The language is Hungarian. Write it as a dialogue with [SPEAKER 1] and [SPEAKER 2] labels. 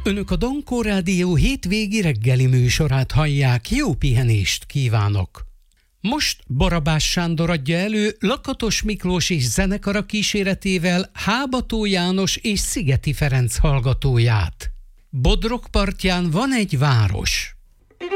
[SPEAKER 1] Önök a Dankó Rádió hétvégi reggeli műsorát hallják, jó pihenést kívánok! Most Barabás Sándor adja elő Lakatos Miklós és zenekara kíséretével Hábató János és Szigeti Ferenc hallgatóját. Bodrog partján van egy város.